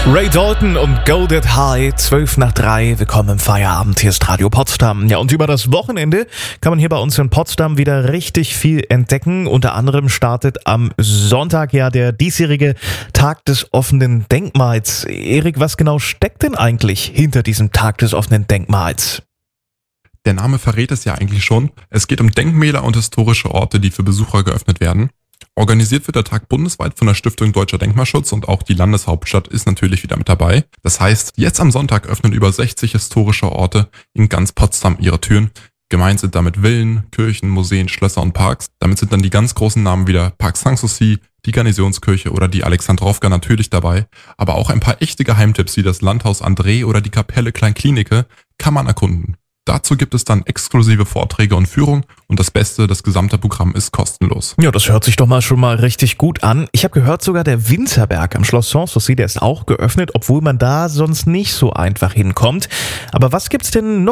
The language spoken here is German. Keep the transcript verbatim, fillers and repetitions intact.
Ray Dalton und Golded High, zwölf nach drei, willkommen im Feierabend, hier ist Radio Potsdam. Ja, und über das Wochenende kann man hier bei uns in Potsdam wieder richtig viel entdecken. Unter anderem startet am Sonntag ja der diesjährige Tag des offenen Denkmals. Erik, was genau steckt denn eigentlich hinter diesem Tag des offenen Denkmals? Der Name verrät es ja eigentlich schon. Es geht um Denkmäler und historische Orte, die für Besucher geöffnet werden. Organisiert wird der Tag bundesweit von der Stiftung Deutscher Denkmalschutz und auch die Landeshauptstadt ist natürlich wieder mit dabei. Das heißt, jetzt am Sonntag öffnen über sechzig historische Orte in ganz Potsdam ihre Türen. Gemeint sind damit Villen, Kirchen, Museen, Schlösser und Parks. Damit sind dann die ganz großen Namen wieder Park Sanssouci, die Garnisonskirche oder die Alexandrowka natürlich dabei. Aber auch ein paar echte Geheimtipps wie das Landhaus André oder die Kapelle Kleinklinike kann man erkunden. Dazu gibt es dann exklusive Vorträge und Führung und das Beste, das gesamte Programm ist kostenlos. Ja, das hört sich doch mal schon mal richtig gut an. Ich habe gehört, sogar der Winzerberg am Schloss Sanssouci, der ist auch geöffnet, obwohl man da sonst nicht so einfach hinkommt. Aber was gibt's denn noch